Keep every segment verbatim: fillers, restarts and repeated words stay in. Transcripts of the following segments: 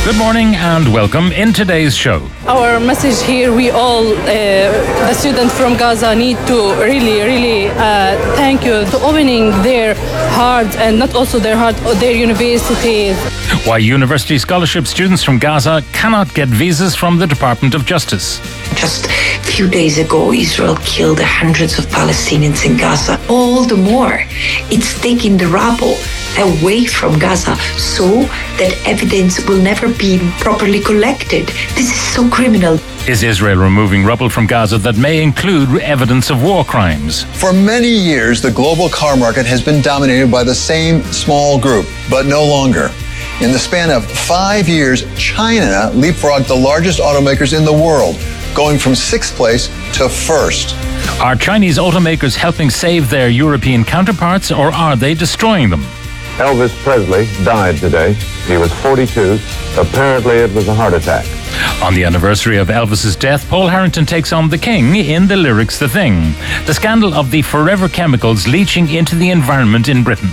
Good morning and welcome in today's show. Our message here, we all, uh, the students from Gaza, need to really, really uh, thank you to opening their hearts and not also their heart, their universities. Why university scholarship students from Gaza cannot get visas from the Department of Justice. Just a few days ago, Israel killed hundreds of Palestinians in Gaza. All the more, it's taking the rubble away from Gaza so that evidence will never be properly collected. This is so criminal. Is Israel removing rubble from Gaza that may include evidence of war crimes? For many years, the global car market has been dominated by the same small group, but no longer. In the span of five years, China leapfrogged the largest automakers in the world, going from sixth place to first. Are Chinese automakers helping save their European counterparts, or are they destroying them? Elvis Presley died today. He was forty-two. Apparently it was a heart attack. On the anniversary of Elvis's death, Paul Harrington takes on the King in the lyrics The Thing. The scandal of the forever chemicals leaching into the environment in Britain.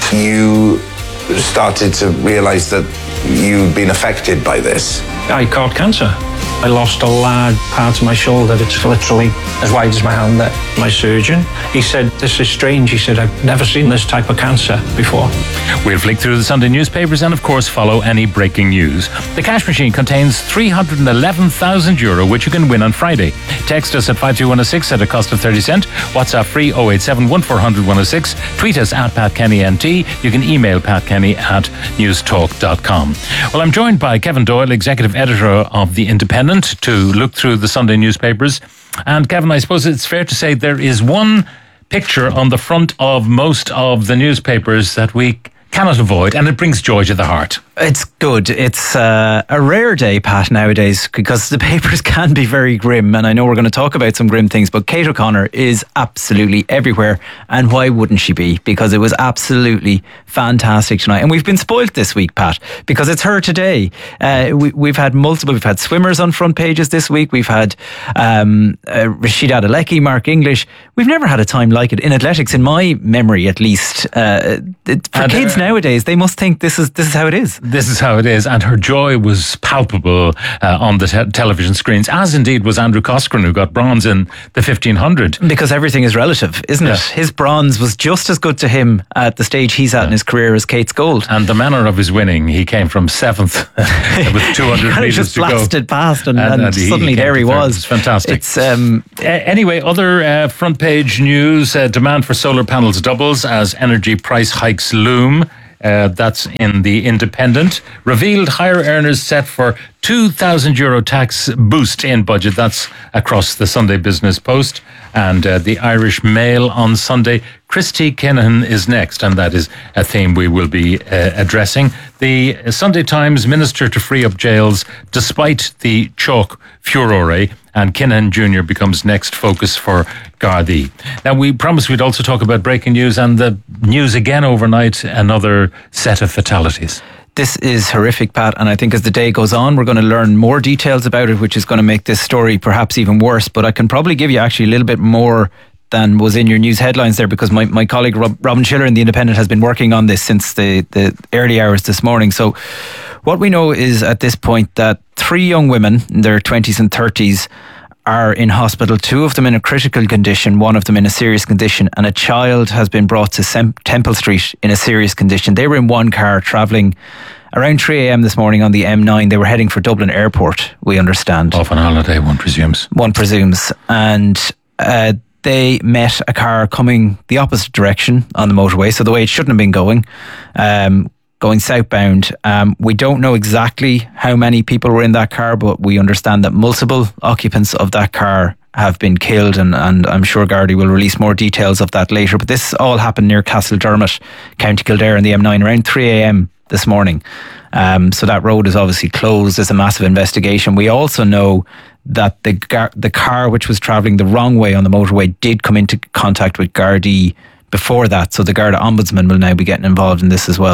You started to realise that you'd been affected by this. I caught cancer. I lost a large part of my shoulder. It's literally as wide as my hand there. My surgeon, he said, this is strange. He said, I've never seen this type of cancer before. We'll flick through the Sunday newspapers and, of course, follow any breaking news. The cash machine contains three hundred eleven thousand euro, which you can win on Friday. Text us at five two one oh six at a cost of thirty cent. WhatsApp free oh eight seven one four hundred one oh six. Tweet us at Pat Kenny N T. You can email patkenny at newstalk dot com. Well, I'm joined by Kevin Doyle, executive editor of The Independent, to look through the Sunday newspapers. And Kevin, I suppose it's fair to say there is one picture on the front of most of the newspapers that we cannot avoid, and it brings joy to the heart. It's good. It's uh, a rare day, Pat, nowadays, because the papers can be very grim, and I know we're going to talk about some grim things, but Kate O'Connor is absolutely everywhere, and why wouldn't she be? Because it was absolutely fantastic tonight, and we've been spoilt this week, Pat, because it's her today. Uh, we, we've had multiple, we've had swimmers on front pages this week, we've had um, uh, Rashida Alecki, Mark English. We've never had a time like it in athletics, in my memory at least. Uh, it, for and, kids uh, nowadays, they must think this is this is how it is. This is how it is, and her joy was palpable uh, on the te- television screens, as indeed was Andrew Coscoran, who got bronze in the fifteen hundred. Because everything is relative, isn't yeah. it? His bronze was just as good to him at the stage he's at yeah. in his career as Kate's gold. And the manner of his winning, he came from seventh with two hundred metres just to go. blasted past, and, and, and, and he, he suddenly there he was. It's fantastic. It's um, uh, anyway, other uh, front page news: uh, demand for solar panels doubles as energy price hikes loom. Uh, that's in The Independent. Revealed higher earners set for two thousand euro tax boost in budget. That's across the Sunday Business Post. And uh, the Irish Mail on Sunday. Christy Kinahan is next, and that is a theme we will be uh, addressing. The Sunday Times: Minister to free up jails despite the chalk furore, and Kinahan Junior becomes next focus for Gardaí. Now, we promised we'd also talk about breaking news, and the news again overnight, another set of fatalities. This is horrific, Pat, and I think as the day goes on, we're going to learn more details about it, which is going to make this story perhaps even worse. But I can probably give you actually a little bit more than was in your news headlines there, because my, my colleague Rob, Robin Schiller in The Independent has been working on this since the, the early hours this morning. So what we know is at this point that three young women in their twenties and thirties are in hospital, two of them in a critical condition, one of them in a serious condition, and a child has been brought to Sem- Temple Street in a serious condition. They were in one car travelling around three a.m. this morning on the M nine. They were heading for Dublin Airport, we understand. Off on holiday, one presumes. One presumes. And uh, they met a car coming the opposite direction on the motorway, so the way it shouldn't have been going, um, going southbound. Um, we don't know exactly how many people were in that car, but we understand that multiple occupants of that car have been killed, and, and I'm sure Gardaí will release more details of that later. But this all happened near Castledermot, County Kildare, on the M nine around three a.m. this morning. Um, so that road is obviously closed. There's a massive investigation. We also know that the gar- the car which was travelling the wrong way on the motorway did come into contact with Gardaí before that. So the Garda Ombudsman will now be getting involved in this as well.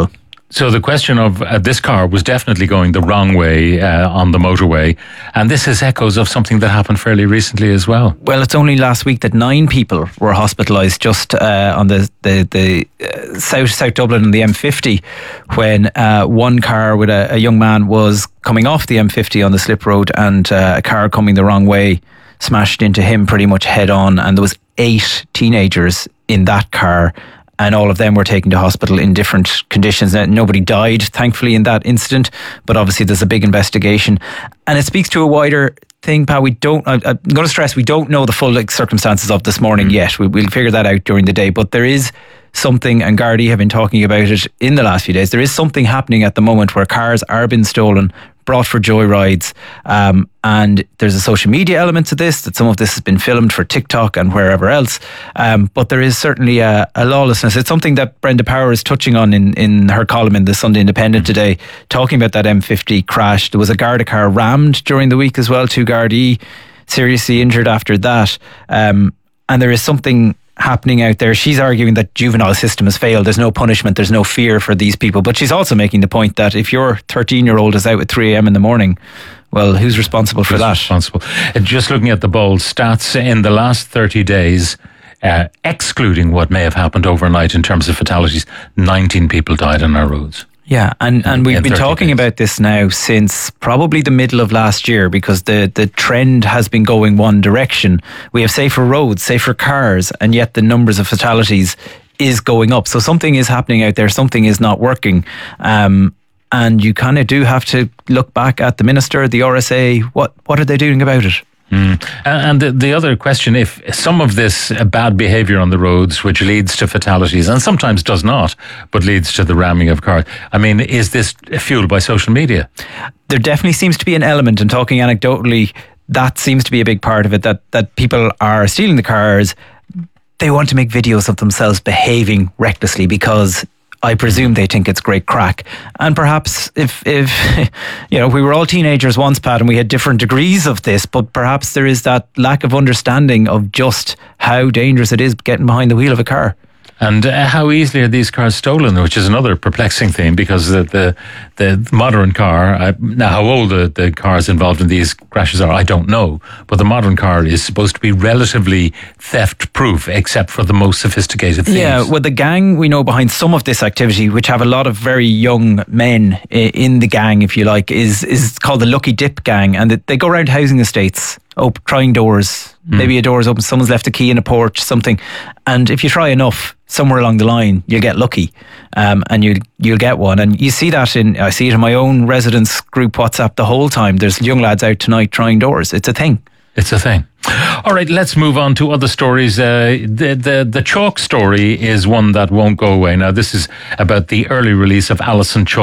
So the question of uh, this car was definitely going the wrong way uh, on the motorway, and this is echoes of something that happened fairly recently as well. Well, it's only last week that nine people were hospitalised just uh, on the the, the uh, South South Dublin and the M fifty, when uh, one car with a, a young man was coming off the M fifty on the slip road, and uh, a car coming the wrong way smashed into him pretty much head on, and there was eight teenagers in that car. And all of them were taken to hospital in different conditions. Now, nobody died, thankfully, in that incident. But obviously, there's a big investigation. And it speaks to a wider thing, Pat. We don't, I, I'm going to stress, we don't know the full like, circumstances of this morning yet. We, we'll figure that out during the day. But there is something, and Gardaí have been talking about it in the last few days. There is something happening at the moment where cars are being stolen, brought for joyrides, um, and there's a social media element to this, that some of this has been filmed for TikTok and wherever else, um, but there is certainly a, a lawlessness. It's something that Brenda Power is touching on in, in her column in the Sunday Independent today, talking about that M fifty crash. There was a Garda car rammed during the week as well, two Gardaí seriously injured after that, um, and there is something happening out there. She's arguing that juvenile system has failed. There's no punishment, there's no fear for these people. But she's also making the point that if your thirteen year old is out at three a.m. in the morning, well, who's responsible for who's that? Responsible. Uh, just looking at the bold stats in the last thirty days, uh, excluding what may have happened overnight in terms of fatalities, nineteen people died on our roads. Yeah, and, and we've been talking days. about this now since probably the middle of last year, because the, the trend has been going one direction. We have safer roads, safer cars, and yet the numbers of fatalities is going up. So something is happening out there, something is not working. Um, and you kind of do have to look back at the Minister, the R S A, what, what are they doing about it? Mm. And the, the other question, if some of this bad behaviour on the roads, which leads to fatalities, and sometimes does not, but leads to the ramming of cars, I mean, is this fueled by social media? There definitely seems to be an element, and talking anecdotally, that seems to be a big part of it, that, that people are stealing the cars. They want to make videos of themselves behaving recklessly because I presume they think it's great crack. And perhaps if, if you know, we were all teenagers once, Pat, and we had different degrees of this, but perhaps there is that lack of understanding of just how dangerous it is getting behind the wheel of a car. And uh, how easily are these cars stolen, which is another perplexing thing, because the the, the modern car, uh, now how old the, the cars involved in these crashes are, I don't know, but the modern car is supposed to be relatively theft-proof, except for the most sophisticated thieves. Yeah, well, the gang we know behind some of this activity, which have a lot of very young men in the gang, if you like, is, is called the Lucky Dip Gang, and they go around housing estates, op- trying doors. Mm. Maybe a door's open, someone's left a key in a porch, something. And if you try enough, somewhere along the line, you'll get lucky, um, and you, you'll get one. And you see that in, I see it in my own residence group WhatsApp the whole time. There's young lads out tonight trying doors. It's a thing. It's a thing. All right, let's move on to other stories. Uh, the, the, the Chalk story is one that won't go away. Now, this is about the early release of Alison Chalk.